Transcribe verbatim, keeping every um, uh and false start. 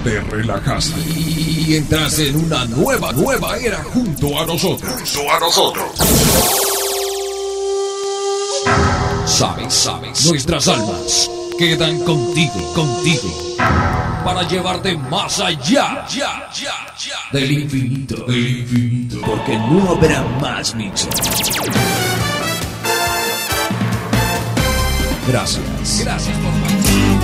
te relajaste y entraste en una nueva, nueva era junto a nosotros. Junto a nosotros. Sabes, sabes, nuestras almas quedan contigo, contigo, para llevarte más allá, ya, ya, ya, del infinito, del infinito, porque no habrá más mixo. Gracias, gracias por